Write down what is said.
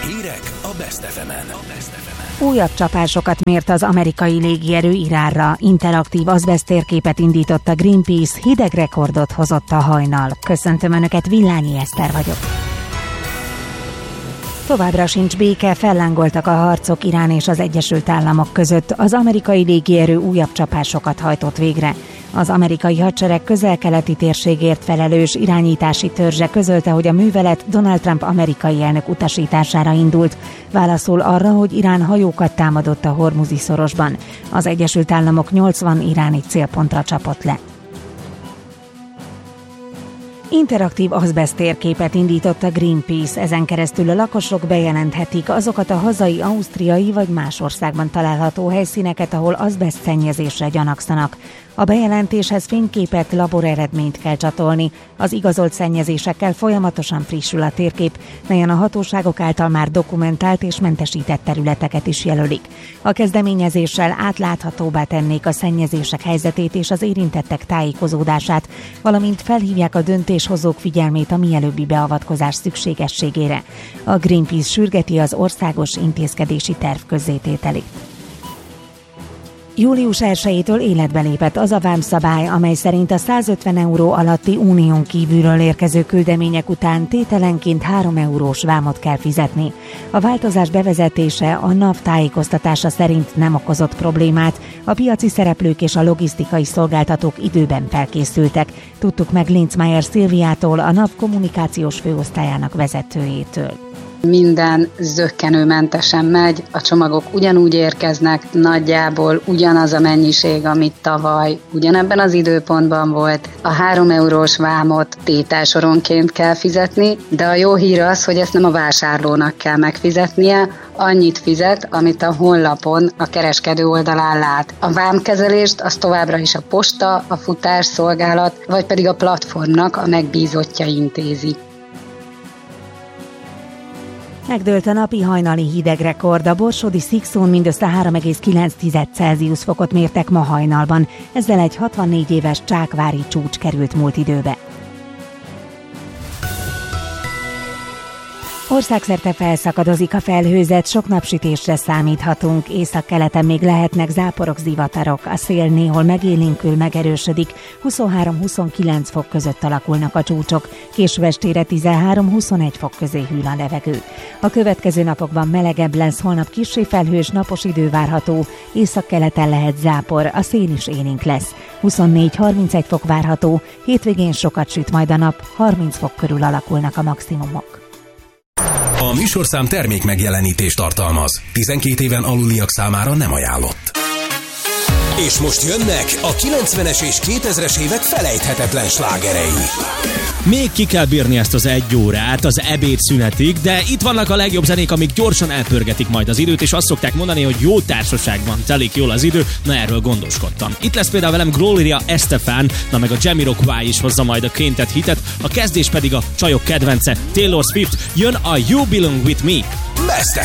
Hírek a Best FM-en. Újabb csapásokat mért az amerikai légierő Iránra. Interaktív azbeszttérképet indított a Greenpeace, hideg rekordot hozott a hajnal. Köszöntöm Önöket, Villányi Eszter vagyok. Továbbra sincs béke, fellángoltak a harcok Irán és az Egyesült Államok között. Az amerikai légierő újabb csapásokat hajtott végre. Az amerikai hadsereg közel-keleti térségért felelős irányítási törzse közölte, hogy a művelet Donald Trump amerikai elnök utasítására indult, válaszul arra, hogy Irán hajókat támadott a Hormuzi szorosban. Az Egyesült Államok 80 iráni célpontra csapott le. Interaktív azbeszttérképet indított a Greenpeace, ezen keresztül a lakosok bejelenthetik azokat a hazai, ausztriai vagy más országban található helyszíneket, ahol azbesztszennyezésre gyanakszanak. A bejelentéshez fényképet, laboreredményt kell csatolni. Az igazolt szennyezésekkel folyamatosan frissül a térkép, melyen a hatóságok által már dokumentált és mentesített területeket is jelölik. A kezdeményezéssel átláthatóbbá tennék a szennyezések helyzetét és az érintettek tájékozódását, valamint felhívják a döntéshozók figyelmét a mielőbbi beavatkozás szükségességére. A Greenpeace sürgeti az országos intézkedési terv közzétételét. Július 1-től életbe lépett az a vámszabály, amely szerint a 150 euró alatti unión kívülről érkező küldemények után tételenként 3 eurós vámot kell fizetni. A változás bevezetése a NAV tájékoztatása szerint nem okozott problémát, a piaci szereplők és a logisztikai szolgáltatók időben felkészültek. Tudtuk meg Linzmeier Szilviától, a NAV kommunikációs főosztályának vezetőjétől. Minden zökkenőmentesen megy, a csomagok ugyanúgy érkeznek, nagyjából ugyanaz a mennyiség, amit tavaly ugyanebben az időpontban volt. A 3 eurós vámot tételsoronként kell fizetni, de a jó hír az, hogy ezt nem a vásárlónak kell megfizetnie, annyit fizet, amit a honlapon a kereskedő oldalán lát. A vámkezelést az továbbra is a posta, a futásszolgálat, vagy pedig a platformnak a megbízottja intézi. Megdőlt a napi hajnali hidegrekord, a borsodi Szikszón mindössze 3,9 Celsius fokot mértek ma hajnalban, ezzel egy 64 éves csákvári csúcs került múlt időbe. Országszerte felszakadozik a felhőzet, sok napsütésre számíthatunk, északkeleten még lehetnek záporok, zivatarok, a szél néhol megélénkül, megerősödik, 23-29 fok között alakulnak a csúcsok, késő estére 13-21 fok közé hűl a levegő. A következő napokban melegebb lesz, holnap kissé felhős, napos idő várható, északkeleten lehet zápor, a szél is élénk lesz, 24-31 fok várható, hétvégén sokat süt majd a nap, 30 fok körül alakulnak a maximumok. A műsorszám termék megjelenítést tartalmaz. 12 éven aluliak számára nem ajánlott. És most jönnek a 90-es és 2000-es évek felejthetetlen slágerei. Még ki kell bírni ezt az 1 órát az ebédszünetig, de itt vannak a legjobb zenék, amik gyorsan elpörgetik majd az időt, és azt szokták mondani, hogy jó társaságban telik jól az idő, na erről gondoskodtam. Itt lesz például velem Gloria Estefan, na meg a Jamiroquai is hozza majd a kéntett hitet, a kezdés pedig a csajok kedvence Taylor Swift, jön a You Belong With Me. Best